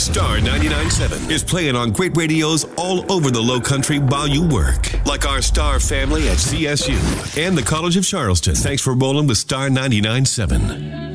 Star 99.7 is playing on great radios all over the Low Country while you work. Like our Star family at CSU and the College of Charleston. Thanks for rolling with Star 99.7.